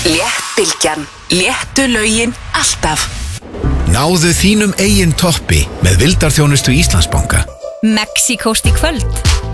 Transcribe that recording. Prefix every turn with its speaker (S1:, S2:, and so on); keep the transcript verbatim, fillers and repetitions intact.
S1: Léttbylgjan, léttu lögin, alltaf.
S2: Náðu þínum eigin toppi með vildarþjónustu Íslandsbanka.
S3: Mexíkóst í kvöld.